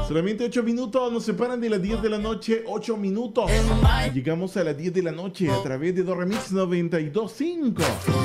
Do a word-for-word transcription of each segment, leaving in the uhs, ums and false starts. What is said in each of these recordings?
Solamente ocho minutos nos separan de las diez de la noche. ocho minutos. Llegamos a las diez de la noche a través de Do Remix noventa y dos punto cinco.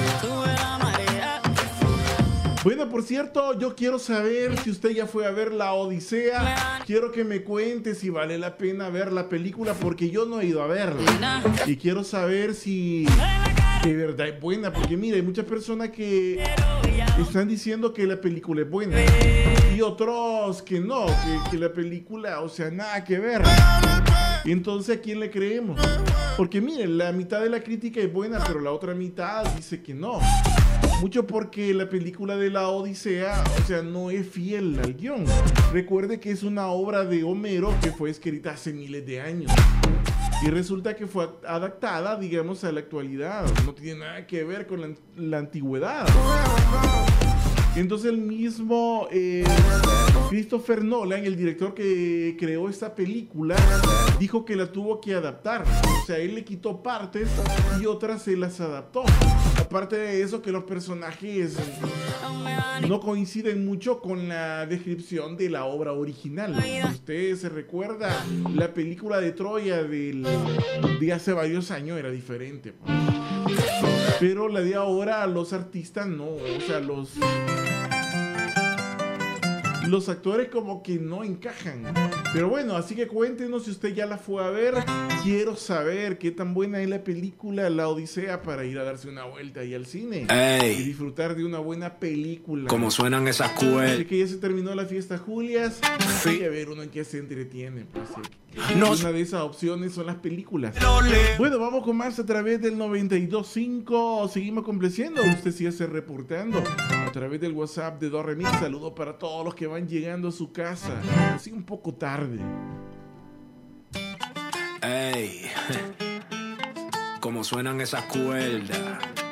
Bueno, por cierto, yo quiero saber si usted ya fue a ver La Odisea. Quiero que me cuente si vale la pena ver la película, porque yo no he ido a verla. Y quiero saber si de verdad es buena, porque mira, hay muchas personas que están diciendo que la película es buena y otros que no, que, que la película, o sea, nada que ver. Entonces, ¿a quién le creemos? Porque miren, la mitad de la crítica es buena, pero la otra mitad dice que no. Mucho porque la película de La Odisea, o sea, no es fiel al guión. Recuerde que es una obra de Homero que fue escrita hace miles de años. Y resulta que fue adaptada, digamos, a la actualidad. No tiene nada que ver con la, la antigüedad. Entonces el mismo eh, Christopher Nolan, el director que creó esta película, dijo que la tuvo que adaptar. O sea, él le quitó partes y otras se las adaptó. Aparte de eso, que los personajes no coinciden mucho con la descripción de la obra original. Usted se recuerda, la película de Troya del, de hace varios años era diferente, pues. Pero la de ahora, los artistas no, o sea, los... los actores como que no encajan. Pero bueno, así que cuéntenos si usted ya la fue a ver. Quiero saber qué tan buena es la película La Odisea para ir a darse una vuelta ahí al cine. Ey. Y disfrutar de una buena película. Como suenan esas cuerdas. Así que ya se terminó la fiesta Julias. Sí. Y a ver uno en qué se entretiene. Pues, no. Una de esas opciones son las películas. Bueno, vamos con más a través del noventa y dos punto cinco. Seguimos complaciendo. Usted sigue se reportando a través del WhatsApp de Do Remix. Saludos para todos los que van llegando a su casa. Así un poco tarde. Ey, como suenan esas cuerdas.